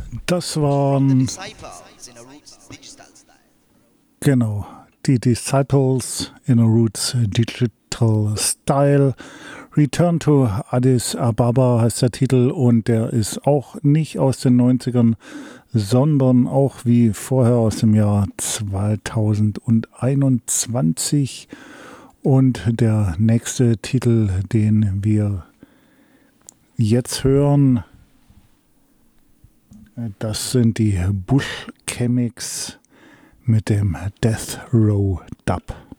Das waren, genau, die Disciples in a Roots Digital Style. Return to Addis Ababa heißt der Titel und der ist auch nicht aus den 90ern, sondern auch wie vorher aus dem Jahr 2021. Und der nächste Titel, den wir jetzt hören, das sind die Bush Chemics mit dem Death Row Dub.